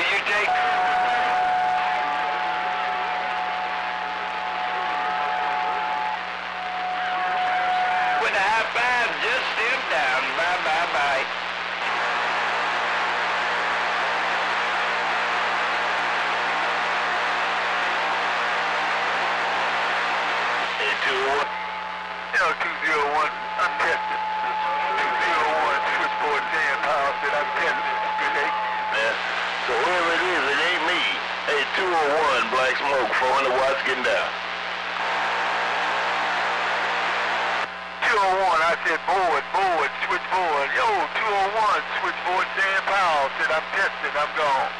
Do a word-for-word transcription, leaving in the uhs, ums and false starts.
you take? With a high five, just sit down. Bye, bye, bye. Hey, two oh one. L two oh one, I'm tested. two oh one, switchboard Jan Powell said I'm tested. Good day. Yeah. So whoever it is, it ain't me. Hey, two oh one, Black Smoke, four hundred watts getting down. two oh one, I said board, board, switchboard. Yo, two oh one, switchboard Jan Powell said I'm tested, I'm gone.